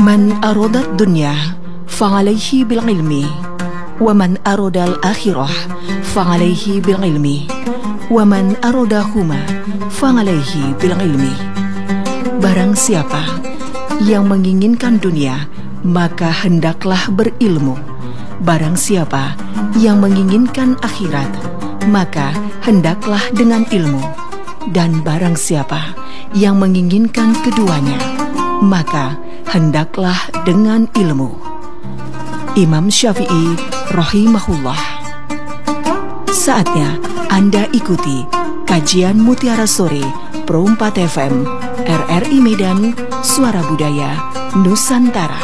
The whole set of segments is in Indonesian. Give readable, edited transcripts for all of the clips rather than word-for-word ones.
Man arodat dunya fa'alayhi bil ilmi, wa man arodal akhirah fa'alayhi bil ilmi, wa man arodahuma fa'alayhi bil ilmi. Barang siapa yang menginginkan dunia, maka hendaklah berilmu. Barang siapa yang menginginkan akhirat, maka hendaklah dengan ilmu. Dan barang siapa yang menginginkan keduanya, maka hendaklah dengan ilmu. Imam Syafi'i rahimahullah. Saatnya Anda ikuti kajian Mutiara Sore Pro 4 FM RRI Medan, Suara Budaya Nusantara.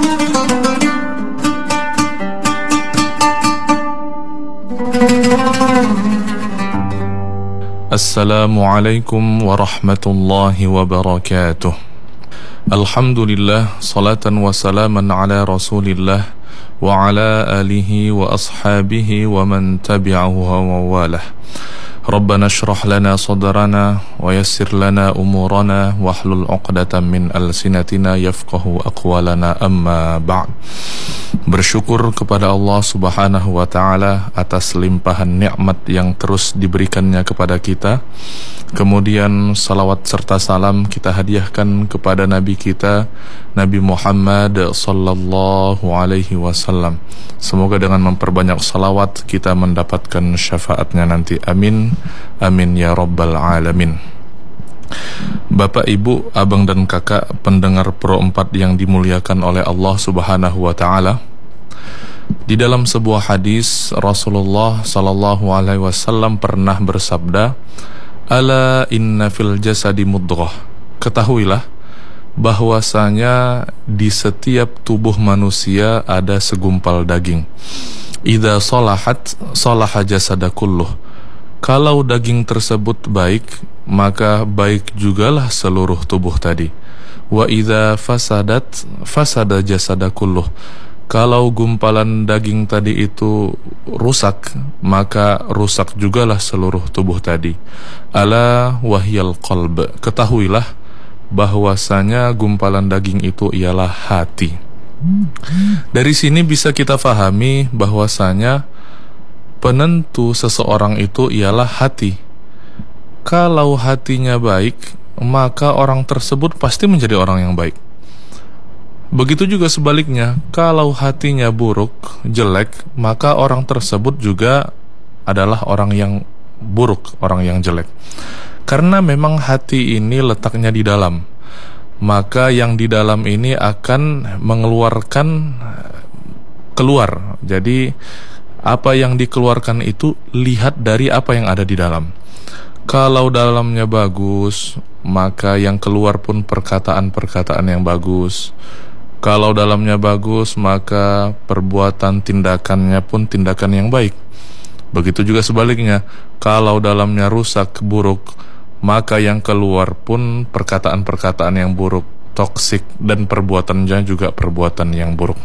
Assalamualaikum warahmatullahi wabarakatuh. Alhamdulillah, salatan wa salaman ala rasulillah wa ala alihi wa ashabihi wa man tabi'ahu wa walah. Rabbana shrah lana sadrana wa yassir lana umurana wahlul 'uqdatam min alsinatina yafqahu aqwalana, amma ba'd. Bersyukur kepada Allah Subhanahu wa taala atas limpahan nikmat yang terus diberikannya kepada kita. Kemudian salawat serta salam kita hadiahkan kepada Nabi kita, Nabi Muhammad sallallahu alaihi wasallam. Semoga dengan memperbanyak salawat kita mendapatkan syafaatnya nanti. Amin, amin ya rabbal alamin. Bapak, Ibu, Abang dan Kakak pendengar Pro 4 yang dimuliakan oleh Allah Subhanahu wa taala. Di dalam sebuah hadis Rasulullah sallallahu alaihi wasallam pernah bersabda, "Ala inna fil jasadi mudghah." Ketahuilah bahwasanya di setiap tubuh manusia ada segumpal daging. Idza salahat salaha jasada kulluh. Kalau daging tersebut baik, maka baik jugalah seluruh tubuh tadi. Wa idza fasadat fasada jasada kulluh. Kalau gumpalan daging tadi itu rusak, maka rusak jugalah seluruh tubuh tadi. Ala wahyal qalb. Ketahuilah bahwasanya gumpalan daging itu ialah hati. Dari sini bisa kita fahami bahwasanya penentu seseorang itu ialah hati. Kalau hatinya baik, maka orang tersebut pasti menjadi orang yang baik. Begitu juga sebaliknya, kalau hatinya buruk, jelek, maka orang tersebut juga adalah orang yang buruk, orang yang jelek. Karena memang hati ini letaknya di dalam, maka yang di dalam ini akan mengeluarkan keluar. Jadi apa yang dikeluarkan itu lihat dari apa yang ada di dalam. Kalau dalamnya bagus, maka yang keluar pun perkataan-perkataan yang bagus. Kalau dalamnya bagus, maka perbuatan tindakannya pun tindakan yang baik. Begitu juga sebaliknya, kalau dalamnya rusak, buruk, maka yang keluar pun perkataan-perkataan yang buruk, toksik, dan perbuatannya juga perbuatan yang buruk.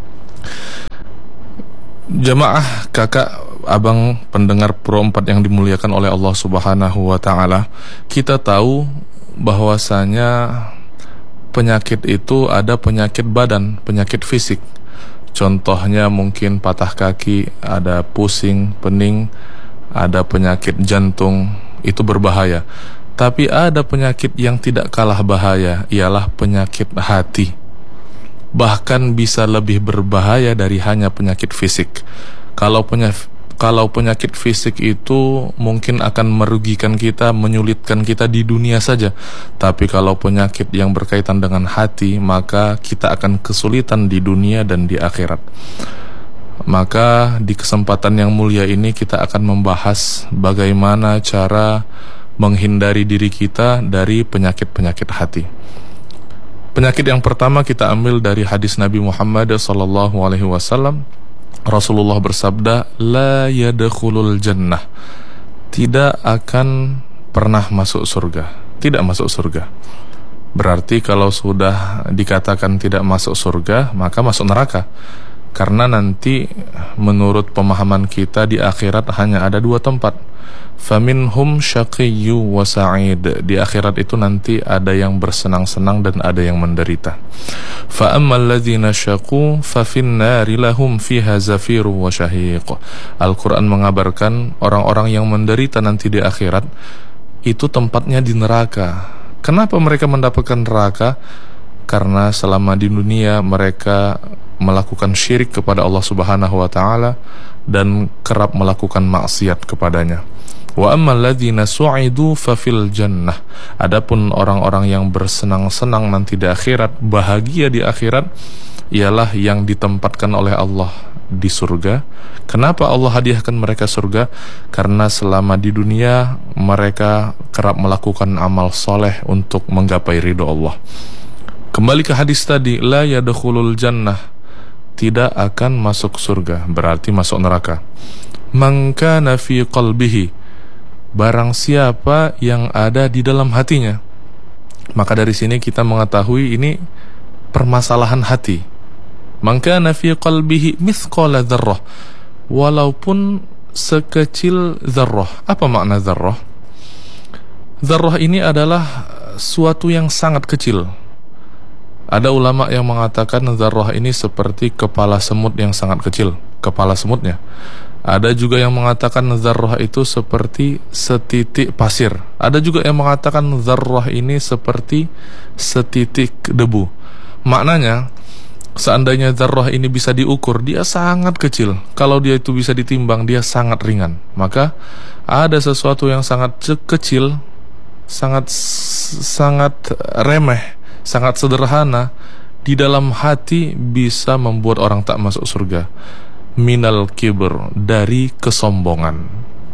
Jamaah, kakak, abang, pendengar Pro 4 yang dimuliakan oleh Allah Subhanahu wa taala, kita tahu bahwasanya penyakit itu ada penyakit badan, penyakit fisik. Contohnya mungkin patah kaki, ada pusing, pening, ada penyakit jantung, itu berbahaya. Tapi ada penyakit yang tidak kalah bahaya, ialah penyakit hati. Bahkan bisa lebih berbahaya dari hanya penyakit fisik. Kalau penyakit fisik itu mungkin akan merugikan kita, menyulitkan kita di dunia saja. Tapi kalau penyakit yang berkaitan dengan hati, maka kita akan kesulitan di dunia dan di akhirat. Maka di kesempatan yang mulia ini kita akan membahas bagaimana cara menghindari diri kita dari penyakit-penyakit hati. Penyakit yang pertama kita ambil dari hadis Nabi Muhammad SAW. Rasulullah bersabda, la yadkhulul jannah, tidak akan pernah masuk surga, tidak masuk surga. Berarti kalau sudah dikatakan tidak masuk surga, maka masuk neraka. Karena nanti menurut pemahaman kita di akhirat hanya ada dua tempat. Faminhum syaqiyyu wa sa'id. Di akhirat itu nanti ada yang bersenang-senang dan ada yang menderita. Fa ammal ladzina syaqu fa fin nari lahum fiha zafiru wa syahiq. Al-Qur'an mengabarkan orang-orang yang menderita nanti di akhirat itu tempatnya di neraka. Kenapa mereka mendapatkan neraka? Karena selama di dunia mereka melakukan syirik kepada Allah Subhanahu wa taala dan kerap melakukan maksiat kepadanya. Wa ammal ladzina su'idu fa fil jannah. Adapun orang-orang yang bersenang-senang nanti di akhirat, bahagia di akhirat, ialah yang ditempatkan oleh Allah di surga. Kenapa Allah hadiahkan mereka surga? Karena selama di dunia mereka kerap melakukan amal soleh untuk menggapai ridho Allah. Kembali ke hadis tadi, la yadkhulul jannah, tidak akan masuk surga, berarti masuk neraka. Man kana fi qalbihi, barang siapa yang ada di dalam hatinya. Maka dari sini kita mengetahui ini permasalahan hati. Man kana fi qalbihi mithqala dzarrah, walaupun sekecil dzarrah. Apa makna dzarrah? Dzarrah ini adalah suatu yang sangat kecil. Ada ulama yang mengatakan dzarrah ini seperti kepala semut yang sangat kecil, kepala semutnya. Ada juga yang mengatakan dzarrah itu seperti setitik pasir. Ada juga yang mengatakan dzarrah ini seperti setitik debu. Maknanya, seandainya dzarrah ini bisa diukur, dia sangat kecil. Kalau dia itu bisa ditimbang, dia sangat ringan. Maka ada sesuatu yang sangat kecil, sangat remeh, sangat sederhana, di dalam hati bisa membuat orang tak masuk surga. Minal kibr, dari kesombongan.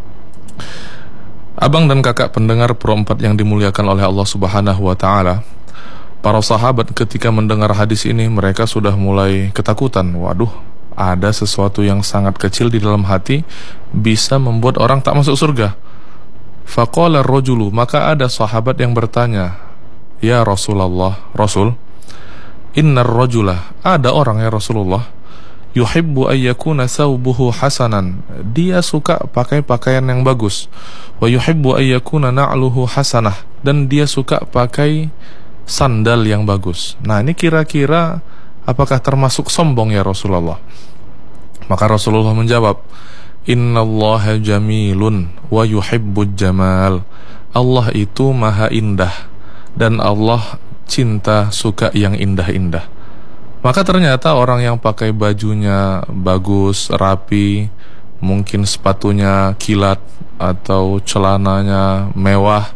Abang dan kakak pendengar Pro 4 yang dimuliakan oleh Allah Subhanahu wa taala, para sahabat ketika mendengar hadis ini mereka sudah mulai ketakutan. Waduh, ada sesuatu yang sangat kecil di dalam hati bisa membuat orang tak masuk surga. Faqala ar-rajulu, maka ada sahabat yang bertanya, ya Rasulullah, Rasul, innar rajula, ada orang ya Rasulullah, yuhibbu ayyakuna thawbuhu hasanan, dia suka pakai pakaian yang bagus, wa yuhibbu ayyakuna na'luhu hasanah, dan dia suka pakai sandal yang bagus. Nah, ini kira-kira apakah termasuk sombong ya Rasulullah? Maka Rasulullah menjawab, innallaha jamilun wa yuhibbul jamal. Allah itu maha indah dan Allah cinta suka yang indah-indah. Maka ternyata orang yang pakai bajunya bagus, rapi, mungkin sepatunya kilat atau celananya mewah,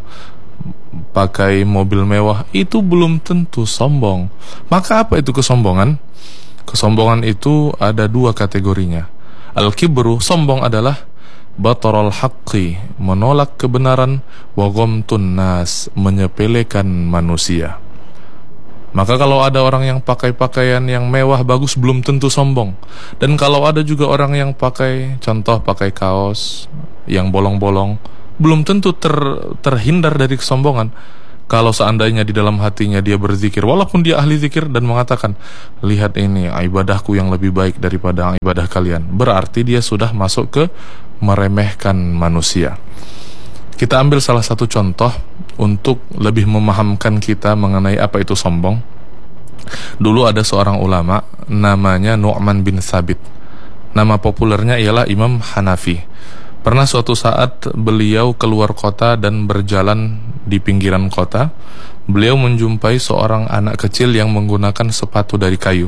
pakai mobil mewah, itu belum tentu sombong. Maka apa itu kesombongan? Kesombongan itu ada dua kategorinya. Al-kibru, sombong adalah batarul haqqi, menolak kebenaran, wa ghamtun nas, menyepelekan manusia. Maka kalau ada orang yang pakai pakaian yang mewah bagus belum tentu sombong. Dan kalau ada juga orang yang pakai, contoh pakai kaos yang bolong-bolong, belum tentu terhindar dari kesombongan. Kalau seandainya di dalam hatinya dia berzikir, walaupun dia ahli zikir dan mengatakan, lihat ini ibadahku yang lebih baik daripada ibadah kalian, berarti dia sudah masuk ke meremehkan manusia. Kita ambil salah satu contoh untuk lebih memahamkan kita mengenai apa itu sombong. Dulu ada seorang ulama namanya Nu'man bin Thabit. Nama populernya ialah Imam Hanafi. Pernah suatu saat beliau keluar kota dan berjalan di pinggiran kota. Beliau menjumpai seorang anak kecil yang menggunakan sepatu dari kayu.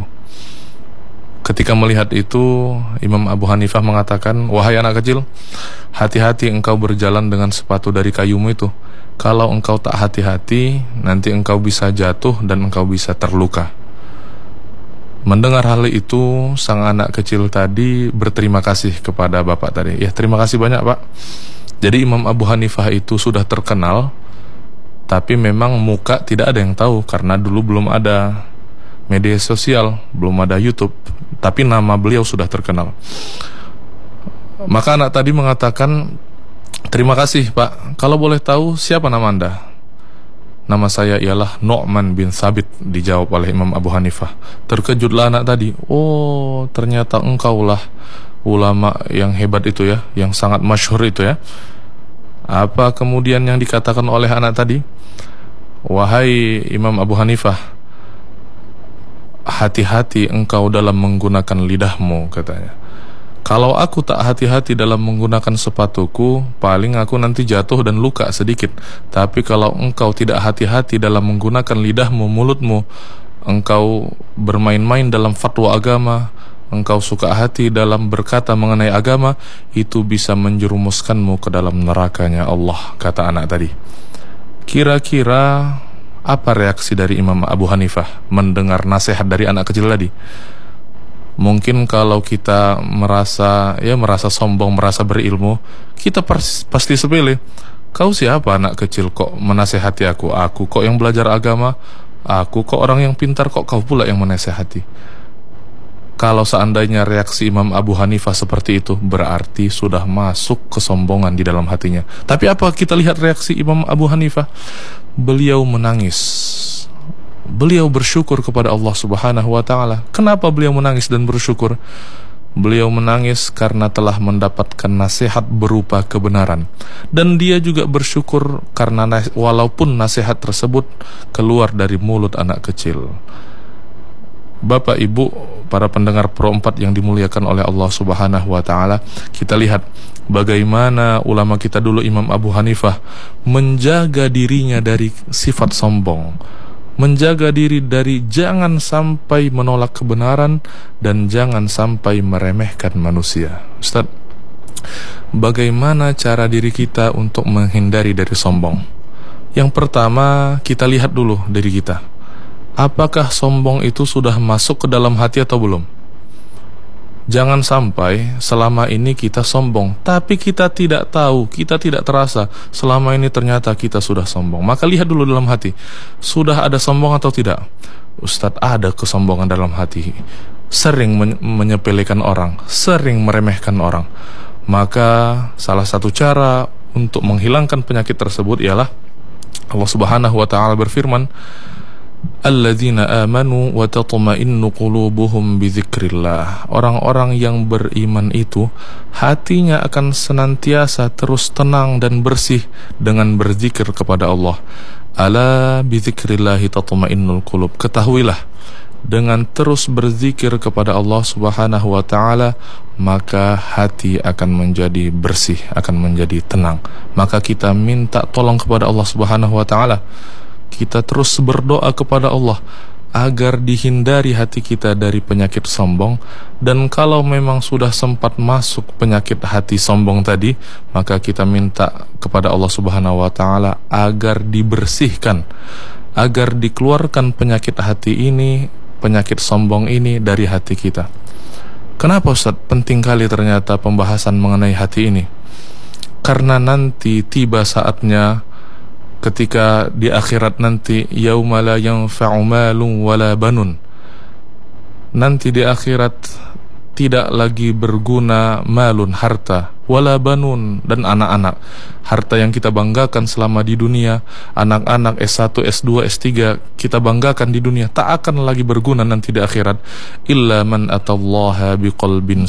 Ketika melihat itu, Imam Abu Hanifah mengatakan, wahai anak kecil, hati-hati engkau berjalan dengan sepatu dari kayumu itu. Kalau engkau tak hati-hati, nanti engkau bisa jatuh dan engkau bisa terluka. Mendengar hal itu, sang anak kecil tadi berterima kasih kepada bapak tadi. Ya, terima kasih banyak Pak. Jadi Imam Abu Hanifah itu sudah terkenal, tapi memang muka tidak ada yang tahu karena dulu belum ada media sosial, belum ada YouTube, tapi nama beliau sudah terkenal. Maka anak tadi mengatakan, terima kasih Pak, kalau boleh tahu siapa nama Anda? Nama saya ialah Nu'man bin Thabit, dijawab oleh Imam Abu Hanifah. Terkejutlah anak tadi, oh ternyata engkaulah ulama yang hebat itu ya, yang sangat masyhur itu ya. Apa kemudian yang dikatakan oleh anak tadi? Wahai Imam Abu Hanifah, hati-hati engkau dalam menggunakan lidahmu, katanya. Kalau aku tak hati-hati dalam menggunakan sepatuku, paling aku nanti jatuh dan luka sedikit. Tapi kalau engkau tidak hati-hati dalam menggunakan lidahmu, mulutmu, engkau bermain-main dalam fatwa agama, engkau suka hati dalam berkata mengenai agama, itu bisa menjerumuskanmu ke dalam nerakanya Allah, kata anak tadi. Kira-kira apa reaksi dari Imam Abu Hanifah mendengar nasihat dari anak kecil tadi? Mungkin kalau kita merasa sombong, merasa berilmu, kita pasti sepele. Kau siapa anak kecil kok menasehati aku? Aku kok yang belajar agama, aku kok orang yang pintar, kok kau pula yang menasehati? Kalau seandainya reaksi Imam Abu Hanifah seperti itu, berarti sudah masuk kesombongan di dalam hatinya. Tapi apa kita lihat reaksi Imam Abu Hanifah? Beliau menangis. Beliau bersyukur kepada Allah Subhanahu wa ta'ala. Kenapa beliau menangis dan bersyukur? Beliau menangis karena telah mendapatkan nasihat berupa kebenaran. Dan dia juga bersyukur karena walaupun nasihat tersebut keluar dari mulut anak kecil. Bapak, Ibu, para pendengar Pro 4 yang dimuliakan oleh Allah Subhanahu wa ta'ala, kita lihat bagaimana ulama kita dulu, Imam Abu Hanifah, menjaga dirinya dari sifat sombong, menjaga diri dari jangan sampai menolak kebenaran dan jangan sampai meremehkan manusia. Ustaz, bagaimana cara diri kita untuk menghindari dari sombong? Yang pertama, kita lihat dulu diri kita. Apakah sombong itu sudah masuk ke dalam hati atau belum? Jangan sampai selama ini kita sombong, tapi kita tidak tahu, kita tidak terasa selama ini ternyata kita sudah sombong. Maka lihat dulu dalam hati, sudah ada sombong atau tidak? Ustadz, ada kesombongan dalam hati. Sering menyepelekan orang, sering meremehkan orang. Maka salah satu cara untuk menghilangkan penyakit tersebut ialah Allah Subhanahu wa ta'ala berfirman, alladzina amanu wa tatma'innu qulubuhum bidzikrillah. Orang-orang yang beriman itu hatinya akan senantiasa terus tenang dan bersih dengan berzikir kepada Allah. Ala bidzikrillahi tatma'innul qulub. Ketahuilah, dengan terus berzikir kepada Allah Subhanahu wa ta'ala, maka hati akan menjadi bersih, akan menjadi tenang. Maka kita minta tolong kepada Allah Subhanahu wa ta'ala. Kita terus berdoa kepada Allah agar dihindari hati kita dari penyakit sombong. Dan kalau memang sudah sempat masuk penyakit hati sombong tadi, maka kita minta kepada Allah Subhanahu wa ta'ala agar dibersihkan, agar dikeluarkan penyakit hati ini, penyakit sombong ini dari hati kita. Kenapa Ustaz penting kali ternyata pembahasan mengenai hati ini? Karena nanti tiba saatnya ketika di akhirat nanti, yauma la yanfa'u malun wala banun. Nanti di akhirat tidak lagi berguna malun, harta, wala banun, dan anak-anak. Harta yang kita banggakan selama di dunia, anak-anak S1, S2, S3 kita banggakan di dunia, tak akan lagi berguna nanti di akhirat. Illa man atallaha biqalbin